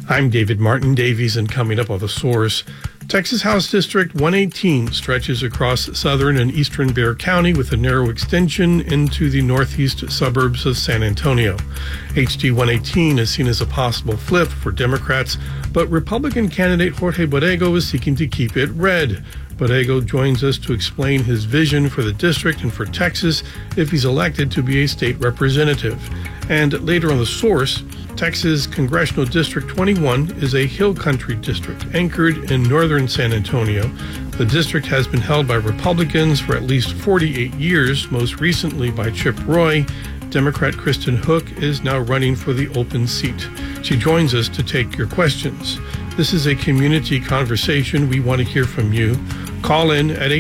I'm David Martin Davies, and coming up on The Source, Texas House District 118 stretches across southern and eastern Bexar County with a narrow extension into the northeast suburbs of San Antonio. HD 118 is seen as a possible flip for Democrats, but Republican candidate Jorge Borrego is seeking to keep it red. Borrego joins us to explain his vision for the district and for Texas if he's elected to be a state representative. And later on The Source, Texas Congressional District 21 is a hill country district anchored in northern San Antonio. The district has been held by Republicans for at least 48 years, most recently by Chip Roy. Democrat Kristen Hook is now running for the open seat. She joins us to take your questions. This is a community conversation. We want to hear from you. Call in at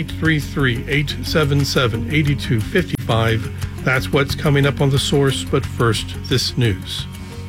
833-877-8255. That's what's coming up on The Source, but first, this news.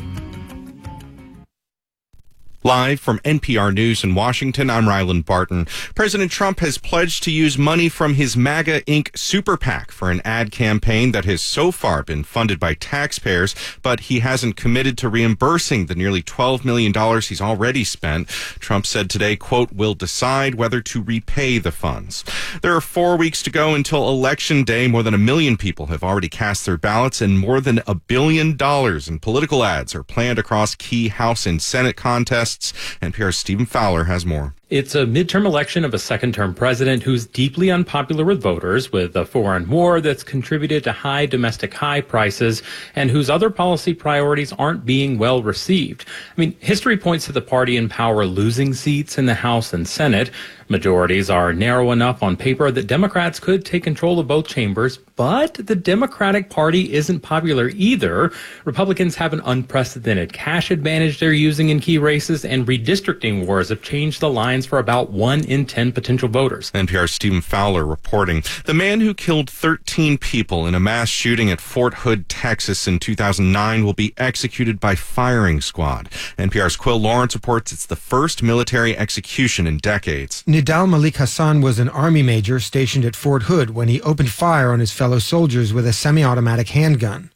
Live from NPR News in Washington, I'm Ryland Barton. President Trump has pledged to use money from his MAGA Inc. super PAC for an ad campaign that has so far been funded by taxpayers, but he hasn't committed to reimbursing the nearly $12 million he's already spent. Trump said today, quote, "We'll decide whether to repay the funds." There are 4 weeks to go until Election Day. More than 1 million people have already cast their ballots, and more than $1 billion in political ads are planned across key House and Senate contests. NPR's Stephen Fowler has more. It's a midterm election of a second-term president who's deeply unpopular with voters, with a foreign war that's contributed to high domestic high prices, and whose other policy priorities aren't being well received. I mean, history points to the party in power losing seats in the House and Senate. Majorities are narrow enough on paper that Democrats could take control of both chambers, but the Democratic Party isn't popular either. Republicans have an unprecedented cash advantage they're using in key races, and redistricting wars have changed the lines for about 1 in 10 potential voters. NPR's Stephen Fowler reporting. The man who killed 13 people in a mass shooting at Fort Hood, Texas in 2009 will be executed by firing squad. NPR's Quill Lawrence reports it's the first military execution in decades. Nidal Malik Hassan was an Army major stationed at Fort Hood when he opened fire on his fellow soldiers with a semi-automatic handgun.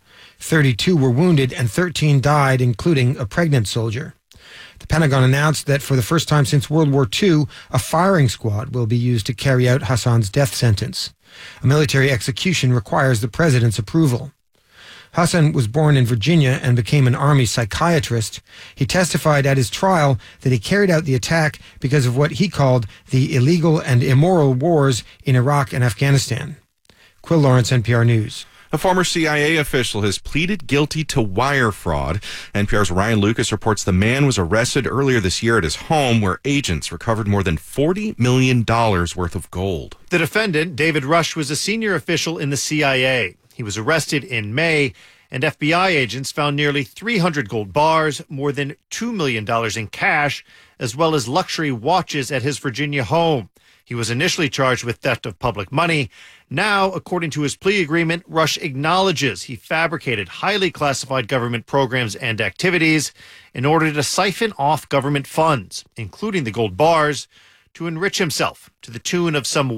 32 were wounded and 13 died, including a pregnant soldier. The Pentagon announced that for the first time since World War II, a firing squad will be used to carry out Hassan's death sentence. A military execution requires the president's approval. Hassan was born in Virginia and became an Army psychiatrist. He testified at his trial that he carried out the attack because of what he called the illegal and immoral wars in Iraq and Afghanistan. Quill Lawrence, NPR News. A former CIA official has pleaded guilty to wire fraud. NPR's Ryan Lucas reports the man was arrested earlier this year at his home, where agents recovered more than $40 million worth of gold. The defendant, David Rush, was a senior official in the CIA. He was arrested in May, and FBI agents found nearly 300 gold bars, more than $2 million in cash, as well as luxury watches at his Virginia home. He was initially charged with theft of public money. Now, according to his plea agreement, Rush acknowledges he fabricated highly classified government programs and activities in order to siphon off government funds, including the gold bars, to enrich himself to the tune of some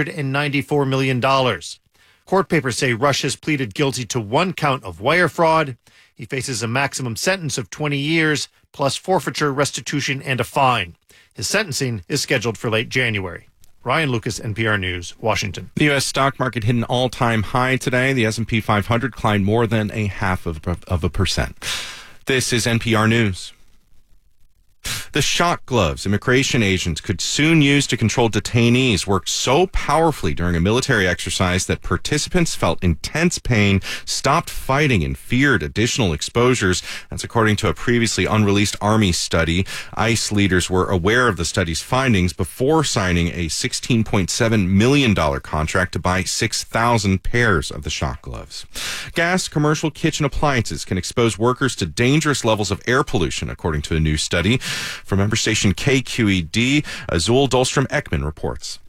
$194 million. Court papers say Rush has pleaded guilty to 1 count of wire fraud. He faces a maximum sentence of 20 years, plus forfeiture, restitution, and a fine. His sentencing is scheduled for late January. Ryan Lucas, NPR News, Washington. The U.S. stock market hit an all-time high today. The S&P 500 climbed more than 0.5%. This is NPR News. The shock gloves immigration agents could soon use to control detainees worked so powerfully during a military exercise that participants felt intense pain, stopped fighting, and feared additional exposures. That's according to a previously unreleased Army study. ICE leaders were aware of the study's findings before signing a $16.7 million contract to buy 6,000 pairs of the shock gloves. Gas commercial kitchen appliances can expose workers to dangerous levels of air pollution, according to a new study. From member station KQED, Azul Dahlstrom-Ekman reports. The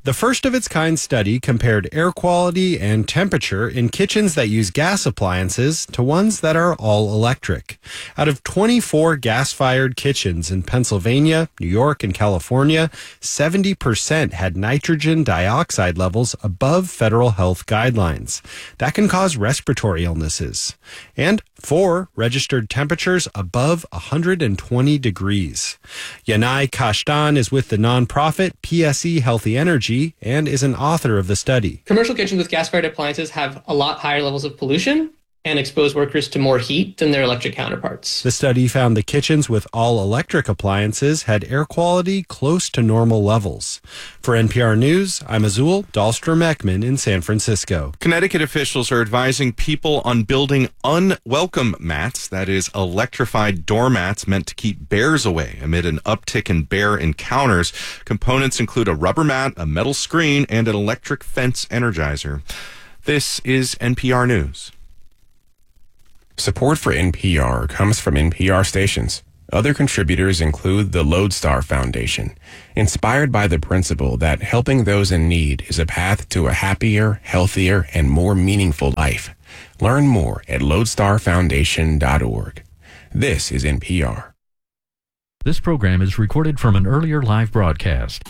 The first of its kind study compared air quality and temperature in kitchens that use gas appliances to ones that are all electric. Out of 24 gas-fired kitchens in Pennsylvania, New York, and California, 70% had nitrogen dioxide levels above federal health guidelines. That can cause respiratory illnesses. And 4 registered temperatures above 120 degrees. Yanai Kashtan is with the nonprofit PSE Healthy Energy and is an author of the study. Commercial kitchens with gas-fired appliances have a lot higher levels of pollution and expose workers to more heat than their electric counterparts. The study found the kitchens with all electric appliances had air quality close to normal levels. For NPR News, I'm Azul Dahlstrom-Ekman in San Francisco. Connecticut officials are advising people on building unwelcome mats, that is, electrified doormats meant to keep bears away amid an uptick in bear encounters. Components include a rubber mat, a metal screen, and an electric fence energizer. This is NPR News. Support for NPR comes from NPR stations. Other contributors include the Lodestar Foundation, inspired by the principle that helping those in need is a path to a happier, healthier, and more meaningful life. Learn more at lodestarfoundation.org. This is NPR. This program is recorded from an earlier live broadcast.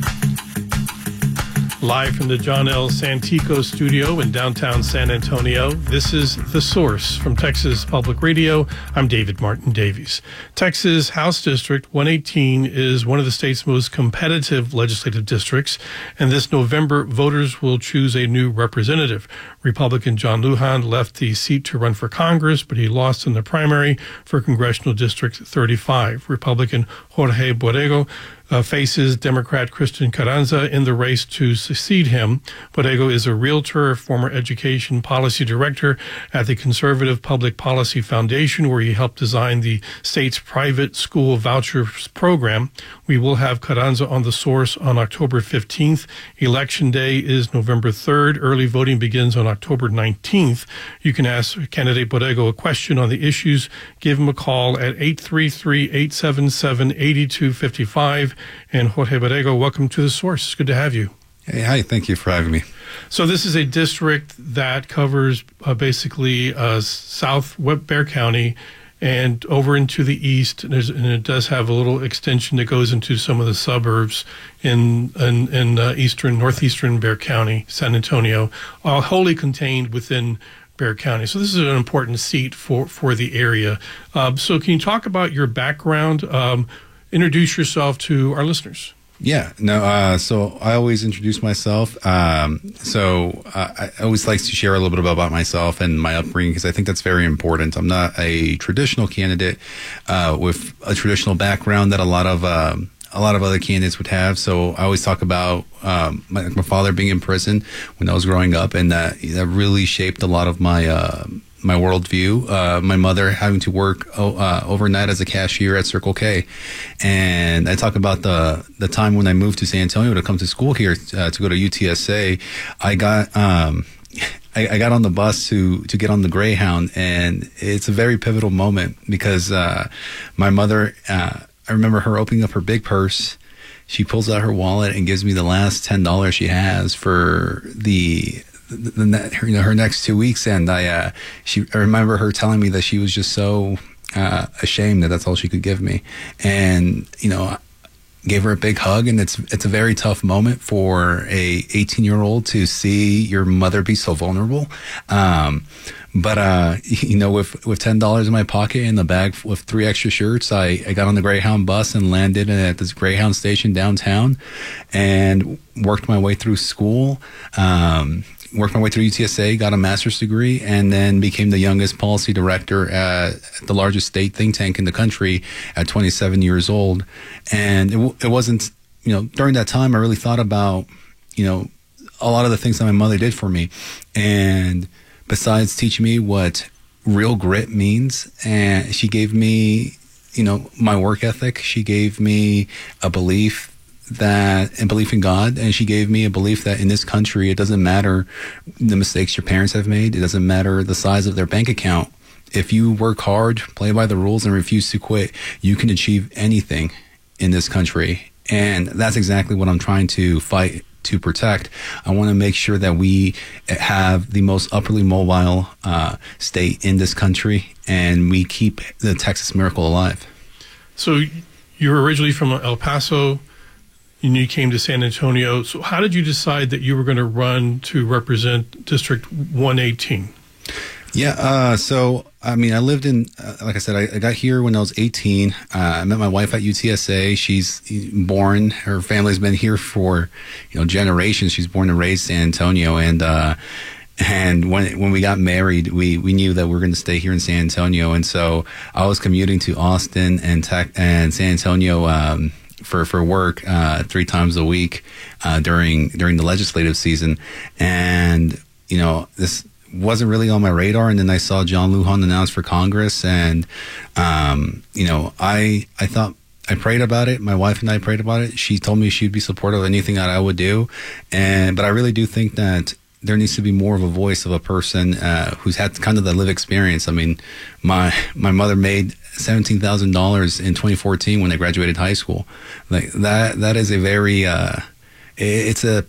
Live from the John L. Santico studio in downtown San Antonio, this is The Source from Texas Public Radio. I'm David Martin Davies. Texas House District 118 is one of the state's most competitive legislative districts, and this November, voters will choose a new representative. Republican John Lujan left the seat to run for Congress, but he lost in the primary for Congressional District 35. Republican Jorge Borrego faces Democrat Kristen Carranza in the race to succeed him. Borrego is a realtor, former education policy director at the Conservative Public Policy Foundation, where he helped design the state's private school vouchers program. We will have Carranza on The Source on October 15th. Election day is November 3rd. Early voting begins on October 19th. You can ask candidate Borrego a question on the issues. Give him a call at 833-877-8255. And Jorge Borrego, welcome to The Source. It's good to have you. Hey, hi. Thank you for having me. So this is a district that covers basically South Bexar County and over into the east, and it does have a little extension that goes into some of the suburbs in northeastern Bexar County, San Antonio, all wholly contained within Bexar County. So this is an important seat for the area. So can you talk about your background? Introduce yourself to our listeners. Yeah, no, so I always introduce myself. I always like to share a little bit about myself and my upbringing because I think that's very important. I'm not a traditional candidate with a traditional background that a lot of other candidates would have. So I always talk about my father being in prison when I was growing up, and that really shaped a lot of my my worldview. My mother having to work overnight as a cashier at Circle K, and I talk about the time when I moved to San Antonio to come to school here to go to UTSA. I got on the bus to get on the Greyhound, and it's a very pivotal moment because my mother, I remember her opening up her big purse. She pulls out her wallet and gives me the last $10 she has for her next 2 weeks, and I remember her telling me that she was just so ashamed that that's all she could give me, and I gave her a big hug. And it's a very tough moment for a 18-year-old to see your mother be so vulnerable. But with $10 in my pocket and the bag with 3 extra shirts, I got on the Greyhound bus and landed at this Greyhound station downtown, and worked my way through school. Worked my way through UTSA, got a master's degree, and then became the youngest policy director at the largest state think tank in the country at 27 years old. And it wasn't, during that time, I really thought about, a lot of the things that my mother did for me. And besides teaching me what real grit means, and she gave me, my work ethic. She gave me a belief in God, and she gave me a belief that in this country it doesn't matter the mistakes your parents have made, it doesn't matter the size of their bank account. If you work hard, play by the rules, and refuse to quit, you can achieve anything in this country. And that's exactly what I'm trying to fight to protect. I want to make sure that we have the most upperly mobile state in this country, and we keep the Texas miracle alive. So you're originally from El Paso, and you came to San Antonio. So how did you decide that you were going to run to represent District 118? Yeah, so, I mean, I lived in, like I said, I got here when I was 18. I met my wife at UTSA. She's born, her family's been here for, generations. She's born and raised San Antonio. And when we got married, we knew that we were going to stay here in San Antonio. And so I was commuting to Austin and San Antonio, for work, 3 times a week, during the legislative season. And, this wasn't really on my radar, and then I saw John Lujan announced for Congress, and I thought, I prayed about it. My wife and I prayed about it. She told me she'd be supportive of anything that I would do, but I really do think that there needs to be more of a voice of a person who's had kind of the lived experience. I mean, my mother made $17,000 in 2014 when I graduated high school. Like that is a very it's a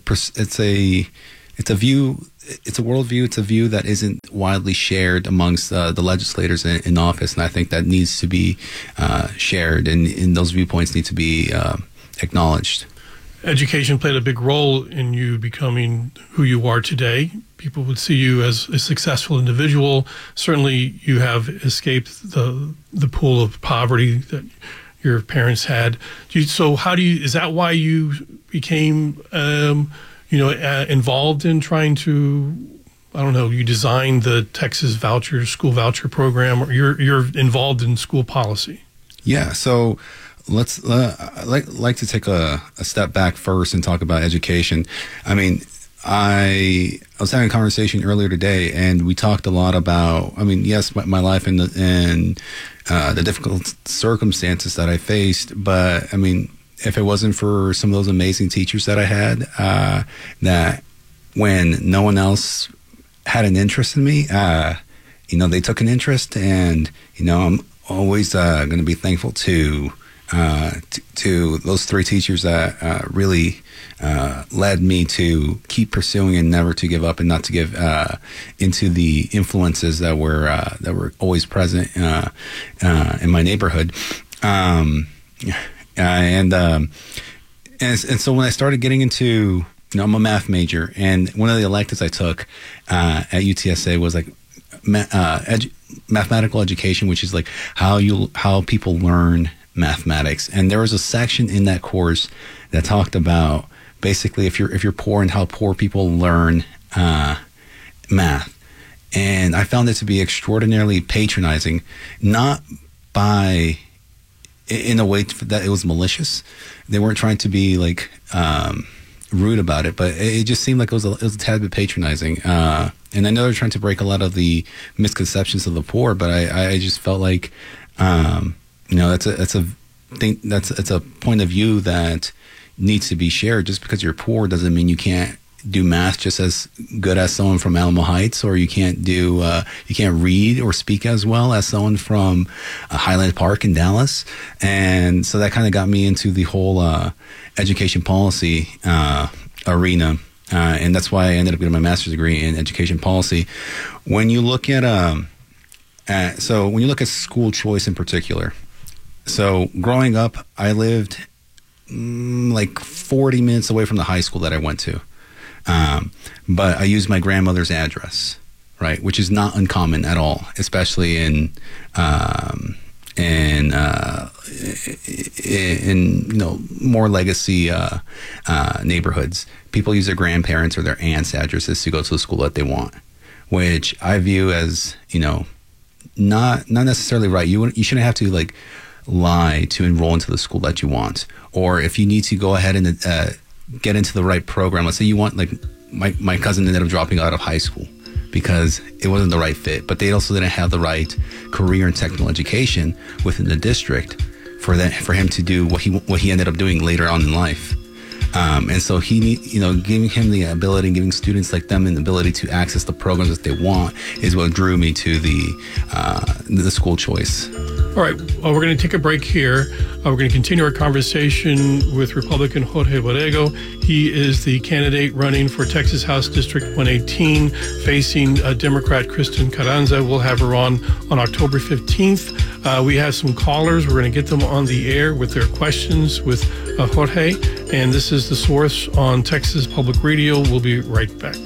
view. It's a worldview. It's a view that isn't widely shared amongst the legislators in office, and I think that needs to be shared, and those viewpoints need to be acknowledged. Education played a big role in you becoming who you are today. People would see you as a successful individual. Certainly, you have escaped the pool of poverty that your parents had. So, is that why you became involved in trying to, you designed the Texas school voucher program, or you're involved in school policy? Yeah. So let's, like to take a step back first and talk about education. I mean, I was having a conversation earlier today, and we talked a lot about, yes, my life and the difficult circumstances that I faced, but if it wasn't for some of those amazing teachers that I had, that when no one else had an interest in me, they took an interest, and, I'm always going to be thankful to those 3 teachers that really led me to keep pursuing and never to give up and not to give into the influences that were always present in my neighborhood. And so when I started getting into, I'm a math major, and one of the electives I took at UTSA was like mathematical education, which is like how people learn mathematics. And there was a section in that course that talked about basically if you're poor and how poor people learn math. And I found it to be extraordinarily patronizing, not in a way that it was malicious. They weren't trying to be like rude about it, but it just seemed like it was a tad bit patronizing. And I know they're trying to break a lot of the misconceptions of the poor, but I just felt like that's a point of view that needs to be shared. Just because you're poor doesn't mean you can't do math just as good as someone from Alamo Heights, or you can't read or speak as well as someone from Highland Park in Dallas. And so that kind of got me into the whole education policy arena, and that's why I ended up getting my master's degree in education policy. When you look at school choice in particular, so growing up, I lived like 40 minutes away from the high school that I went to. But I used my grandmother's address, right, which is not uncommon at all, especially in more legacy neighborhoods. People use their grandparents or their aunts' addresses to go to the school that they want, which I view as not necessarily right. You shouldn't have to lie to enroll into the school that you want, or if you need to go ahead and get into the right program. Let's say you want, my cousin ended up dropping out of high school because it wasn't the right fit, but they also didn't have the right career and technical education within the district for him to do what he ended up doing later on in life. And so giving him the ability, giving students like them an ability to access the programs that they want is what drew me to the school choice. All right, we're going to take a break here. We're going to continue our conversation with Republican Jorge Borrego. He is the candidate running for Texas House District 118, facing Democrat Kristen Carranza. We'll have her on October 15th. We have some callers. We're going to get them on the air with their questions with Jorge. And this is The Source on Texas Public Radio. We'll be right back.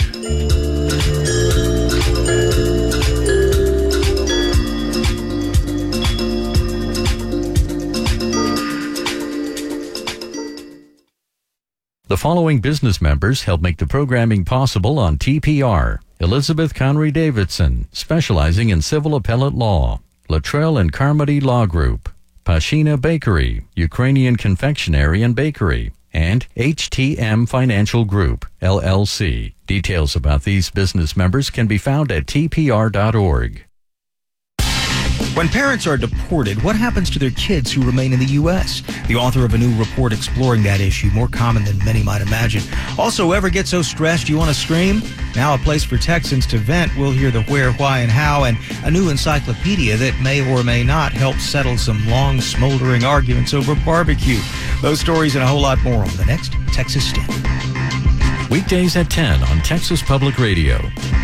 The following business members help make the programming possible on TPR. Elizabeth Conry Davidson, specializing in civil appellate law. Luttrell and Carmody Law Group. Pashina Bakery, Ukrainian Confectionery and Bakery. And HTM Financial Group, LLC. Details about these business members can be found at tpr.org. When parents are deported, what happens to their kids who remain in the U.S.? The author of a new report exploring that issue, more common than many might imagine. Also, ever get so stressed you want to scream? Now a place for Texans to vent. We'll hear the where, why, and how, and a new encyclopedia that may or may not help settle some long, smoldering arguments over barbecue. Those stories and a whole lot more on the next Texas Standard. Weekdays at 10 on Texas Public Radio.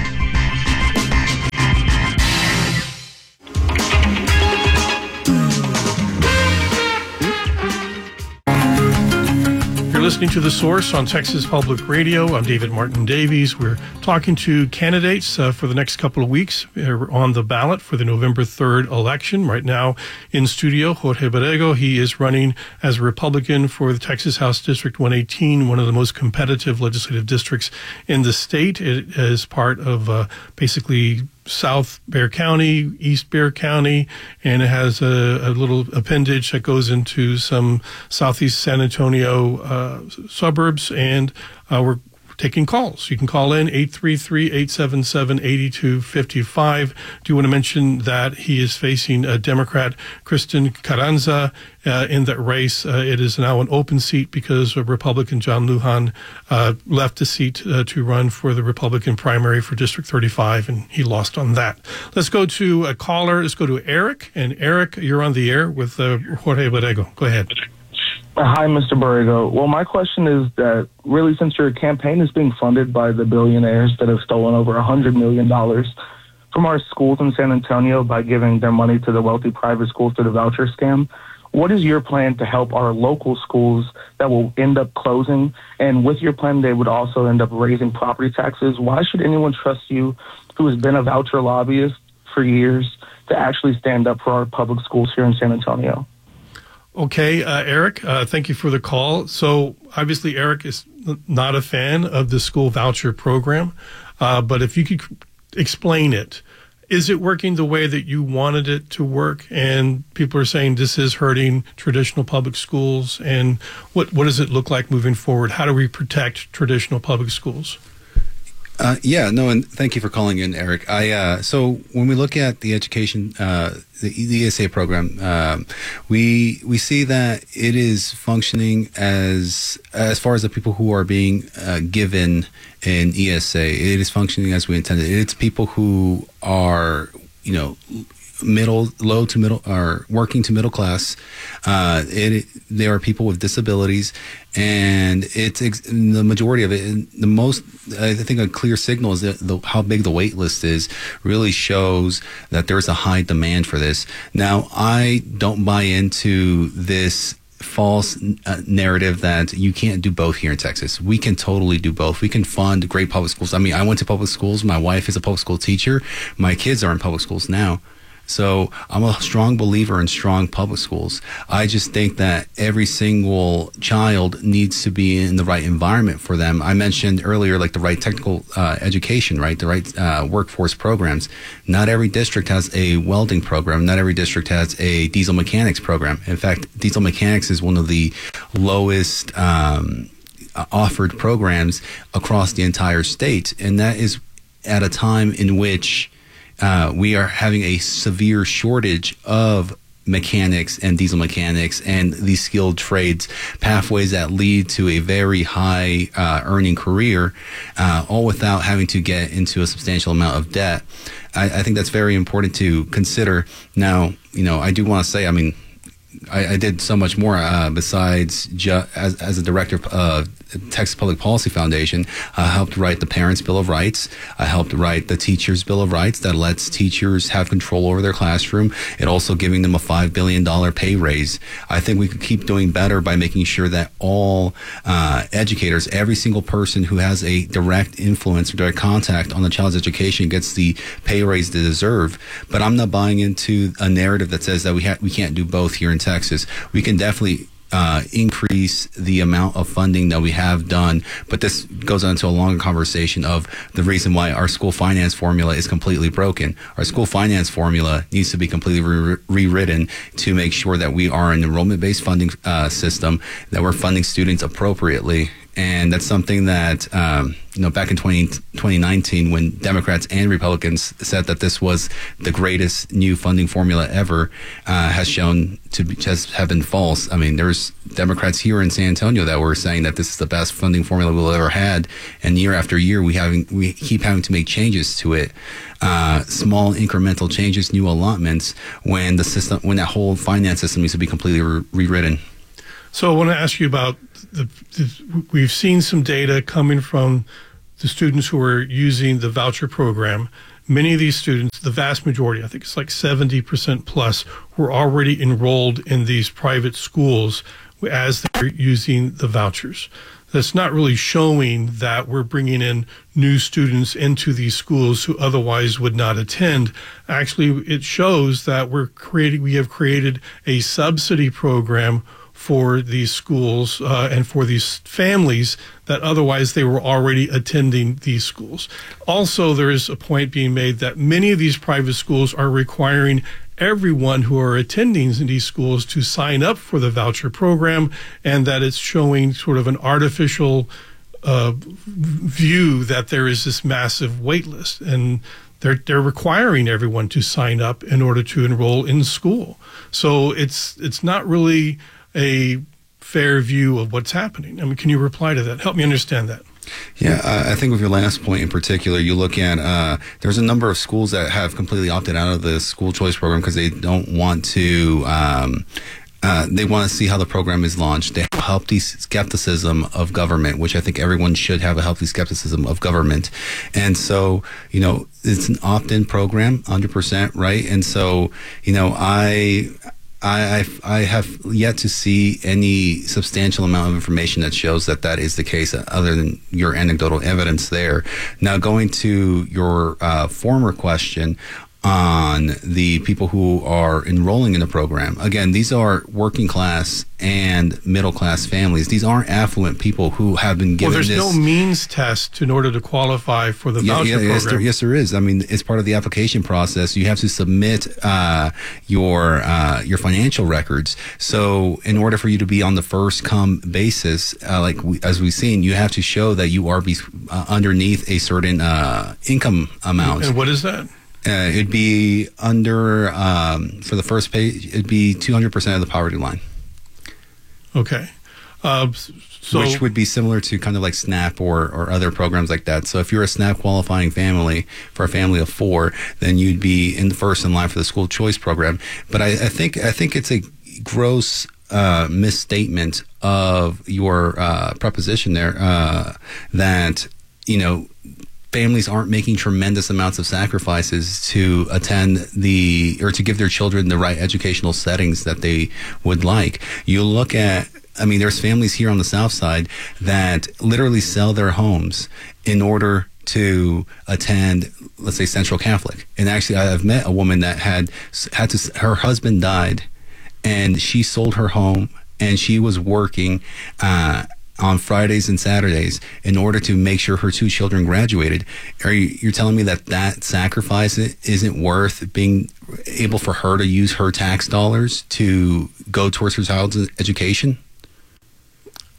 Listening to The Source on Texas Public Radio. I'm David Martin Davies. We're talking to candidates for the next couple of weeks on the ballot for the November 3rd election. Right now in studio, Jorge Borrego. He is running as a Republican for the Texas House District 118, one of the most competitive legislative districts in the state. It is part of basically South Bexar County, East Bexar County, and it has a little appendage that goes into some southeast San Antonio suburbs, and we're taking calls. You can call in 833-877-8255. Do you want to mention that he is facing Democrat Kristen Carranza in that race? It is now an open seat because Republican John Lujan left the seat to run for the Republican primary for District 35, and he lost on that. Let's go to a caller. Let's go to Eric. And Eric, you're on the air with Jorge Borrego. Go ahead. Hi, Mr. Borrego. Well, my question is that really, since your campaign is being funded by the billionaires that have stolen over $100 million from our schools in San Antonio by giving their money to the wealthy private schools through the voucher scam, what is your plan to help our local schools that will end up closing? And with your plan, they would also end up raising property taxes. Why should anyone trust you, who has been a voucher lobbyist for years, to actually stand up for our public schools here in San Antonio? Okay, Eric, thank you for the call. So obviously Eric is not a fan of the school voucher program, but if you could explain it. Is it working the way that you wanted it to work? And people are saying this is hurting traditional public schools. And what does it look like moving forward? How do we protect traditional public schools? And thank you for calling in, Eric. So when we look at the education, the ESA program, we see that it is functioning as far as the people who are being given an ESA, it is functioning as we intended. It's people who are, low to middle, or working to middle class. They are people with disabilities, and it's the majority of it. The most, I think, a clear signal is that how big the wait list is really shows that there's a high demand for this. Now, I don't buy into this false narrative that you can't do both here in Texas. We can totally do both. We can fund great public schools. I mean, I went to public schools. My wife is a public school teacher. My kids are in public schools now. So I'm a strong believer in strong public schools. I just think that every single child needs to be in the right environment for them. I mentioned earlier, like the right technical education, right? The right workforce programs. Not every district has a welding program. Not every district has a diesel mechanics program. In fact, diesel mechanics is one of the lowest offered programs across the entire state. And that is at a time in which we are having a severe shortage of mechanics and diesel mechanics and these skilled trades, pathways that lead to a very high earning career, all without having to get into a substantial amount of debt. I think that's very important to consider. Now, I do want to say, I did so much more besides as a director of Texas Public Policy Foundation. I helped write the Parents' Bill of Rights. I helped write the Teachers' Bill of Rights that lets teachers have control over their classroom and also giving them a $5 billion pay raise. I think we could keep doing better by making sure that all educators, every single person who has a direct influence or direct contact on the child's education gets the pay raise they deserve. But I'm not buying into a narrative that says that we can't do both here in Texas. We can definitely increase the amount of funding that we have done, but this goes on to a longer conversation of the reason why our school finance formula is completely broken. Our school finance formula needs to be completely rewritten to make sure that we are an enrollment-based funding system, that we're funding students appropriately. And that's something that, back in 2019, when Democrats and Republicans said that this was the greatest new funding formula ever, has shown to just have been false. There's Democrats here in San Antonio that were saying that this is the best funding formula we'll ever had. And year after year, we keep having to make changes to it. Small incremental changes, new allotments, when that whole finance system needs to be completely rewritten. So I want to ask you about we've seen some data coming from the students who are using the voucher program. Many of these students, the vast majority, I think it's like 70% plus, were already enrolled in these private schools as they're using the vouchers. That's not really showing that we're bringing in new students into these schools who otherwise would not attend. Actually, it shows that we have created a subsidy program for these schools and for these families that otherwise they were already attending these schools. Also, there is a point being made that many of these private schools are requiring everyone who are attending these schools to sign up for the voucher program, and that it's showing sort of an artificial view that there is this massive wait list, and they're requiring everyone to sign up in order to enroll in school. So it's not really a fair view of what's happening. Can you reply to that? Help me understand that. Yeah, I think with your last point in particular, you look at there's a number of schools that have completely opted out of the school choice program because they don't want to. They want to see how the program is launched. They have a healthy skepticism of government, which I think everyone should have a healthy skepticism of government. And so, it's an opt-in program, 100%, right? And so, I have yet to see any substantial amount of information that shows that is the case, other than your anecdotal evidence there. Now, going to your former question on the people who are enrolling in the program. Again, these are working class and middle class families. These aren't affluent people who have been given there's no means test in order to qualify for the voucher program. Yes, there is. It's part of the application process. You have to submit your financial records. So in order for you to be on the first come basis, as we've seen, you have to show that you are underneath a certain income amount. And what is that? It'd be under, for the first page, it'd be 200% of the poverty line. Okay. Which would be similar to kind of like SNAP or other programs like that. So if you're a SNAP qualifying family, for a family of 4, then you'd be first in line for the school choice program. But I think it's a gross misstatement of your proposition there that, families aren't making tremendous amounts of sacrifices to attend or to give their children the right educational settings that they would like. You look at, there's families here on the South Side that literally sell their homes in order to attend, let's say, Central Catholic. And actually, I've met a woman that had to, her husband died, and she sold her home, and she was working on Fridays and Saturdays in order to make sure her 2 children graduated. You're telling me that sacrifice isn't worth being able for her to use her tax dollars to go towards her child's education?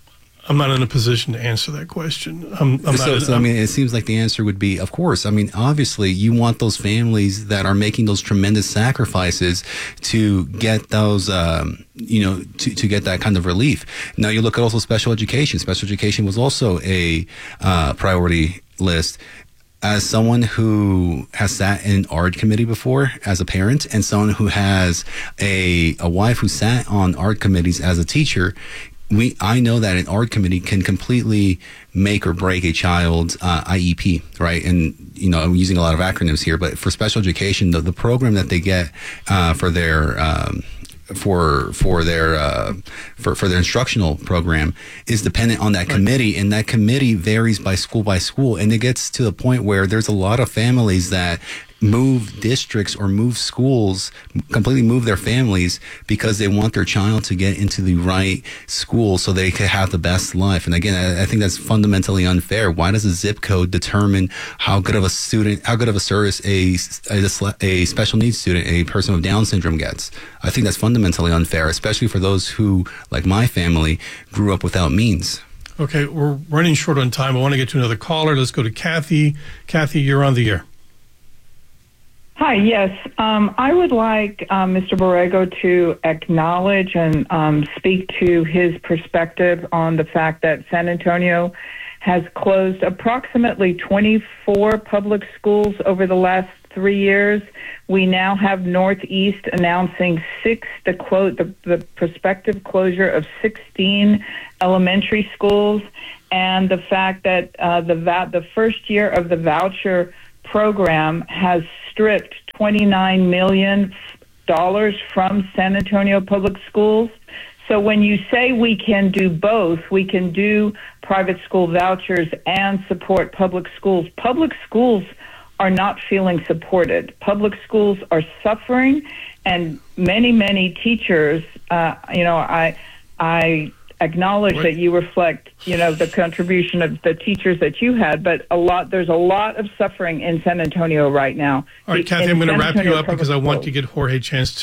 I'm not in a position to answer that question. I mean, it seems like the answer would be, of course. I mean, obviously, you want those families that are making those tremendous sacrifices to get those, to get that kind of relief. Now, you look at also special education. Special education was also a priority list. As someone who has sat in art committee before as a parent, and someone who has a wife who sat on art committees as a teacher, I know that an art committee can completely make or break a child's IEP, right? And, I'm using a lot of acronyms here, but for special education, the program that they get for their their instructional program is dependent on that committee, and that committee varies by school, and it gets to the point where there's a lot of families that move districts or move schools, completely move their families because they want their child to get into the right school so they can have the best life. And again, I think that's fundamentally unfair. Why does a zip code determine how good of a service a special needs student, a person with Down syndrome gets? I think that's fundamentally unfair, especially for those who, like my family, grew up without means. Okay, we're running short on time. I want to get to another caller. Let's go to Kathy. Kathy, you're on the air. Hi, yes. I would like Mr. Borrego to acknowledge and speak to his perspective on the fact that San Antonio has closed approximately 24 public schools over the last 3 years. We now have Northeast announcing the prospective closure of 16 elementary schools, and the fact that the first year of the voucher program has stripped $29 million from San Antonio public schools. So when you say we can do both, we can do private school vouchers and support public schools are not feeling supported. Public schools are suffering, and many teachers, I acknowledge that you reflect, the contribution of the teachers that you had, but there's a lot of suffering in San Antonio right now. All right, Kathy, I'm going to wrap you up because I want to get Jorge a chance